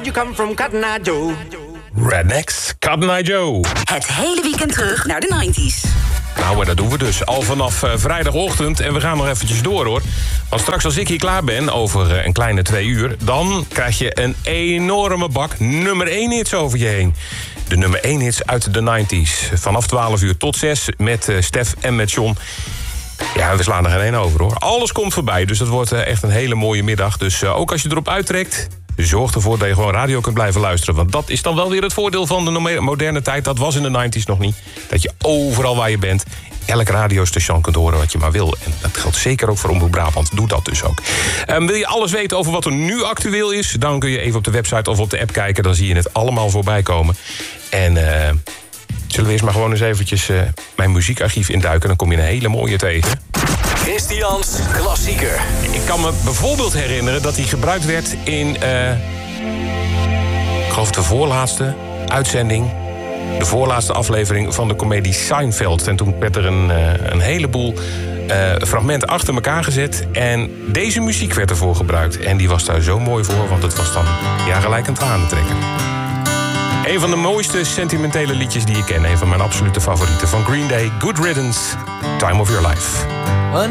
you come from, Cotton Eye Joe? Rednecks, Cotton Eye Joe. Het hele weekend terug naar de 90s. Nou, dat doen we dus al vanaf vrijdagochtend. En we gaan nog eventjes door, hoor. Want straks als ik hier klaar ben, over een kleine 2 uur... dan krijg je een enorme bak nummer 1 hits over je heen. De nummer 1 hits uit de 90s. Vanaf 12 uur tot 6 met Stef en met John. Ja, we slaan er geen één over, hoor. Alles komt voorbij, dus dat wordt echt een hele mooie middag. Dus ook als je erop uittrekt... zorg ervoor dat je gewoon radio kunt blijven luisteren. Want dat is dan wel weer het voordeel van de moderne tijd. Dat was in de 90s nog niet. Dat je overal waar je bent... elk radiostation kunt horen wat je maar wil. En dat geldt zeker ook voor Omroep Brabant. Doe dat dus ook. Wil je alles weten over wat er nu actueel is... dan kun je even op de website of op de app kijken. Dan zie je het allemaal voorbij komen. En zullen we eerst maar gewoon eens eventjes mijn muziekarchief induiken. Dan kom je een hele mooie tegen. Christians Klassieker. Ik kan me bijvoorbeeld herinneren dat hij gebruikt werd in... ik geloof de voorlaatste uitzending... de voorlaatste aflevering van de komedie Seinfeld. En toen werd er een heleboel fragmenten achter elkaar gezet... en deze muziek werd ervoor gebruikt. En die was daar zo mooi voor, want het was dan gelijk een tranentrekker. Een van de mooiste sentimentele liedjes die ik ken. Een van mijn absolute favorieten van Green Day. Good Riddance, Time of Your Life.